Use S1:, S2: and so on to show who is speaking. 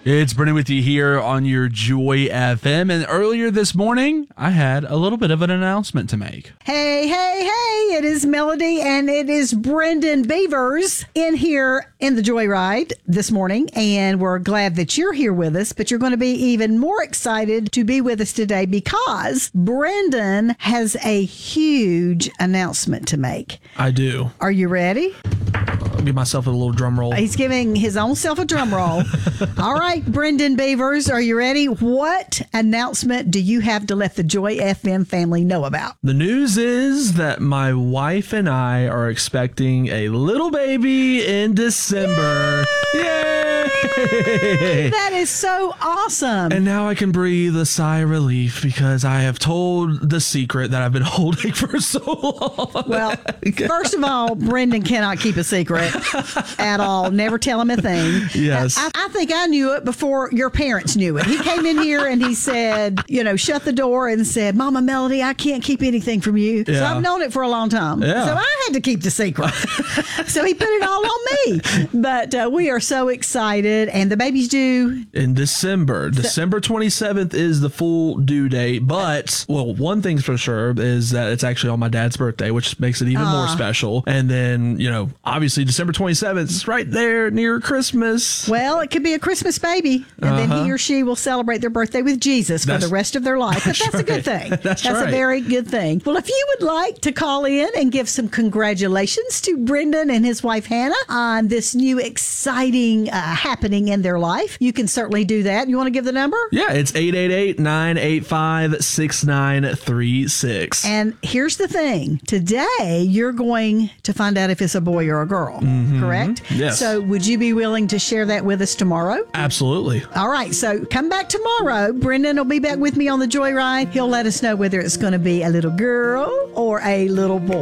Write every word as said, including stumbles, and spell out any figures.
S1: It's Brendan with you here on your Joy F M. And earlier this morning, I had a little bit of an announcement to make.
S2: Hey, hey, hey, it is Melody and it is Brendan Beavers in here in the Joyride this morning. And we're glad that you're here with us, but you're going to be even more excited to be with us today because Brendan has a huge announcement to make.
S3: I do.
S2: Are you ready?
S3: I'll give myself a little drum roll.
S2: He's giving his own self a drum roll. All right, Brendan Beavers, are you ready? What announcement do you have to let the Joy F M family know about?
S3: The news is that my wife and I are expecting a little baby in December. Yay! Yay!
S2: That is so awesome.
S3: And now I can breathe a sigh of relief because I have told the secret that I've been holding for so long.
S2: Well, first of all, Brendan cannot keep a secret at all. Never tell him a thing.
S3: Yes.
S2: I, I think I knew it before your parents knew it. He came in here and he said, you know, shut the door and said, Mama Melody, I can't keep anything from you.
S3: Yeah.
S2: So I've known it for a long time.
S3: Yeah.
S2: So I had to keep the secret. So he put it all on me. But uh, we are so excited. And the baby's due
S3: in December. December twenty-seventh is the full due date. But, well, one thing's for sure is that it's actually on my dad's birthday, which makes it even uh. more special. And then, you know, obviously December twenty-seventh is right there near Christmas.
S2: Well, it could be a Christmas baby. And uh-huh. then he or she will celebrate their birthday with Jesus for that's, the rest of their life. But that's, that's right. a good thing.
S3: That's,
S2: that's
S3: right.
S2: a very good thing. Well, if you would like to call in and give some congratulations to Brendan and his wife Hannah on this new exciting uh, happening in their life, you can certainly do that. You want to give the number?
S3: Yeah, it's eight eight eight, nine eight five, six nine three six.
S2: And here's the thing. Today, you're going to find out if it's a boy or a girl,
S3: mm-hmm.
S2: correct?
S3: Yes.
S2: So would you be willing to share that with us tomorrow?
S3: Absolutely.
S2: All right. So come back tomorrow. Brendan will be back with me on the Joyride. He'll let us know whether it's going to be a little girl or a little boy.